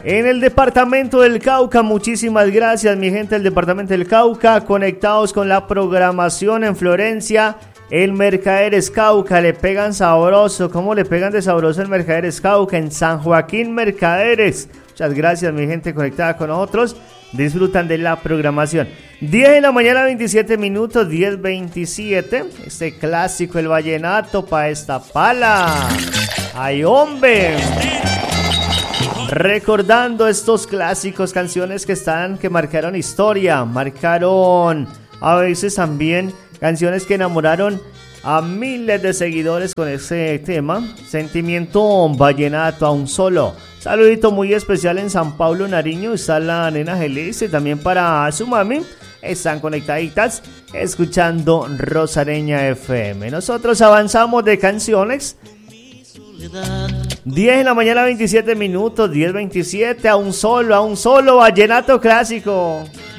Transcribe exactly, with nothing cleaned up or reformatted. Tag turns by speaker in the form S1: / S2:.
S1: En el departamento del Cauca, muchísimas gracias mi gente del departamento del Cauca, conectados con la programación en Florencia. El Mercaderes Cauca, le pegan sabroso. ¿Cómo le pegan de sabroso el Mercaderes Cauca? En San Joaquín Mercaderes. Muchas gracias mi gente conectada con nosotros. Disfrutan de la programación. diez de la mañana, veintisiete minutos, diez veintisiete. Este clásico, el vallenato pa' esta pala. ¡Ay, hombre! Recordando estos clásicos, canciones que están, que marcaron historia, marcaron a veces también canciones que enamoraron a miles de seguidores con ese tema. Sentimiento vallenato a un solo. Saludito muy especial en San Pablo, Nariño. Está la nena Gelice, también para su mami. Están conectaditas escuchando Rosareña F M. Nosotros avanzamos de canciones. diez de la mañana, veintisiete minutos, diez veintisiete, a un solo, a un solo vallenato clásico.